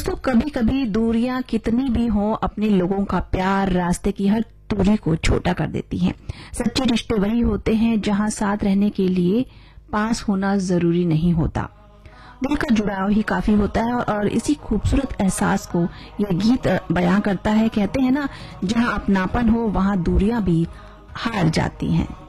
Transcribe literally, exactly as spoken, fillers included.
दोस्तों, कभी कभी दूरियां कितनी भी हो, अपने लोगों का प्यार रास्ते की हर दूरी को छोटा कर देती हैं। सच्चे रिश्ते वही होते हैं जहां साथ रहने के लिए पास होना जरूरी नहीं होता, दिल का जुड़ाव ही काफी होता है। और इसी खूबसूरत एहसास को यह गीत बयां करता है। कहते हैं ना, जहां अपनापन हो वहां दूरियां भी हार जाती हैं।